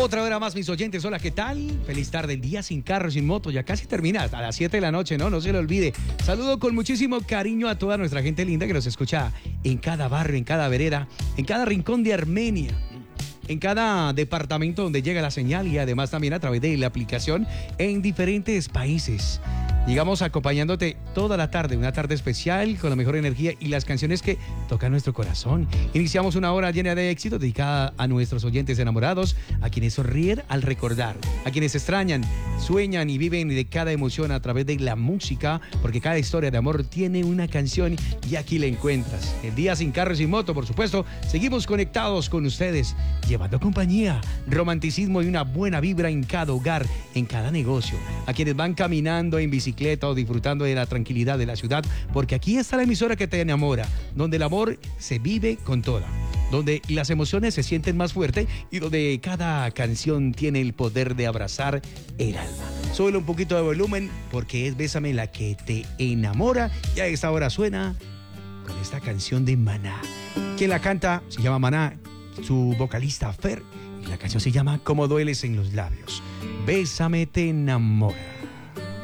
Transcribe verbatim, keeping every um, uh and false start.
Otra hora más, mis oyentes. Hola, ¿qué tal? Feliz tarde. El día sin carro, sin moto. Ya casi termina. A las siete de la noche, ¿no? No se lo olvide. Saludo con muchísimo cariño a toda nuestra gente linda que nos escucha en cada barrio, en cada vereda, en cada rincón de Armenia, en cada departamento donde llega la señal y además también a través de la aplicación en diferentes países. Llegamos acompañándote toda la tarde, una tarde especial con la mejor energía y las canciones que tocan nuestro corazón. Iniciamos una hora llena de éxito dedicada a nuestros oyentes enamorados, a quienes sonríen al recordar, a quienes extrañan, sueñan y viven de cada emoción a través de la música, porque cada historia de amor tiene una canción y aquí la encuentras. El día sin carro y sin moto, por supuesto, seguimos conectados con ustedes, llevando compañía, romanticismo y una buena vibra en cada hogar, en cada negocio, a quienes van caminando en bicicleta o disfrutando de la tranquilidad de la ciudad, porque aquí está la emisora que te enamora, donde el amor se vive con toda, donde las emociones se sienten más fuertes y donde cada canción tiene el poder de abrazar el alma. Súbele un poquito de volumen porque es Bésame la que te enamora y a esta hora suena con esta canción de Maná. Quien la canta se llama Maná, su vocalista Fer, y la canción se llama Como dueles en los labios. Bésame te enamora.